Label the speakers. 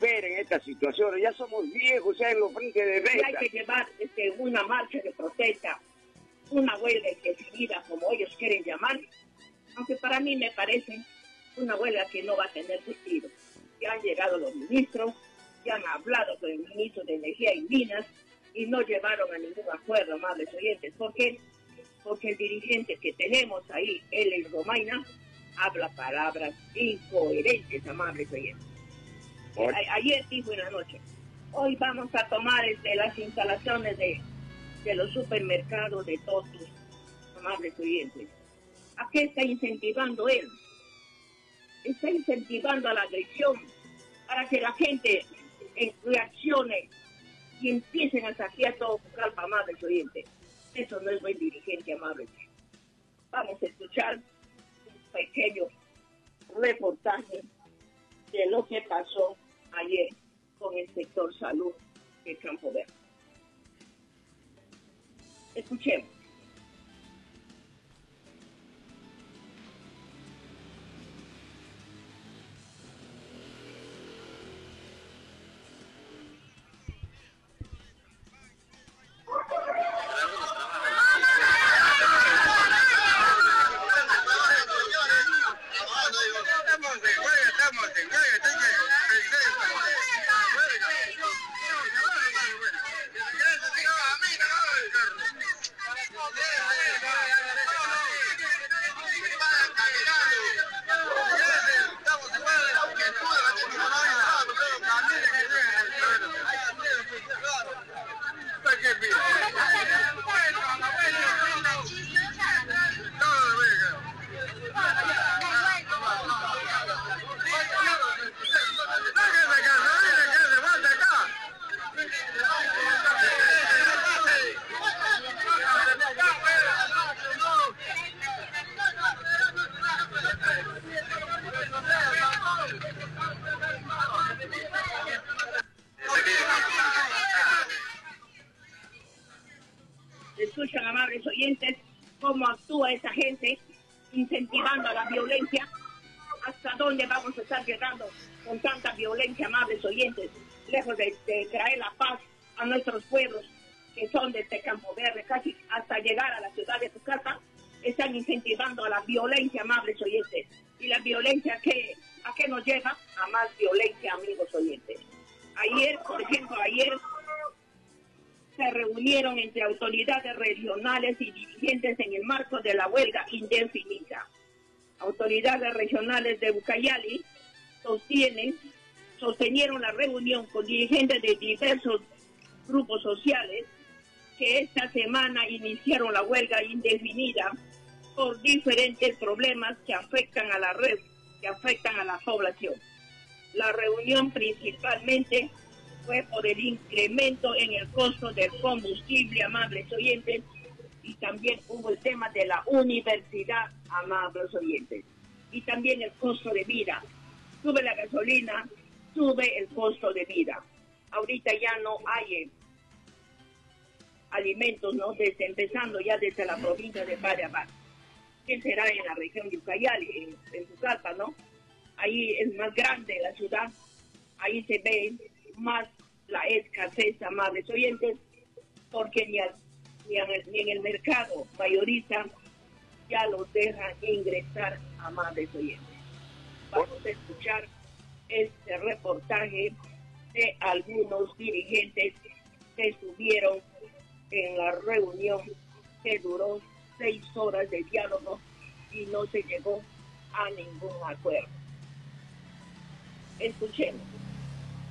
Speaker 1: superen estas situaciones. Ya somos viejos, ya en los frentes de mesa.
Speaker 2: Y hay que llevar una marcha de protesta, una huelga decidida, como ellos quieren llamar, aunque para mí me parece una huelga que no va a tener sentido. Ya han llegado los ministros, ya han hablado con el ministro de Energía y Minas y no llevaron a ningún acuerdo, amables oyentes. ¿Por qué? Porque el dirigente que tenemos ahí, Ellen Romaina, habla palabras incoherentes, amables oyentes. Ayer dijo en la noche, hoy vamos a tomar las instalaciones de los supermercados de Totus, amables oyentes. ¿A qué está incentivando él? Está incentivando a la agresión para que la gente reaccione y empiecen a saquear todo Pucallpa, amables oyentes. Eso no es buen dirigente, amables. Vamos a escuchar un pequeño reportaje de lo que pasó ayer con el sector salud de Campo Verde. Escuchemos. Escuchan, amables oyentes, cómo actúa esa gente incentivando a la violencia. ¿Hasta dónde vamos a estar llegando con tanta violencia, amables oyentes? Lejos de traer la paz a nuestros pueblos que son de este Campo Verde, casi hasta llegar a la ciudad de Pucallpa, están incentivando a la violencia, amables oyentes. ¿Y la violencia a qué nos lleva? A más violencia, amigos oyentes. Ayer, por ejemplo, se reunieron entre autoridades regionales y dirigentes en el marco de la huelga indefinida. Autoridades regionales de Ucayali sostenieron la reunión con dirigentes de diversos grupos sociales que esta semana iniciaron la huelga indefinida por diferentes problemas que afectan a la población. La reunión principalmente fue por el incremento en el costo del combustible, amables oyentes, y también hubo el tema de la universidad, amables oyentes, y también el costo de vida. Sube la gasolina, sube el costo de vida. Ahorita ya no hay alimentos, ¿no? Empezando ya desde la provincia de Bayabá. ¿Qué será en la región de Ucayali, en Pucallpa, ¿no? Ahí es más grande la ciudad, ahí se ve más la escasez, amables oyentes, porque ni en el mercado mayorista ya los dejan ingresar, amables oyentes. Vamos a escuchar este reportaje de algunos dirigentes que estuvieron en la reunión que duró 6 horas de diálogo y no se llegó a ningún acuerdo. Escuchemos.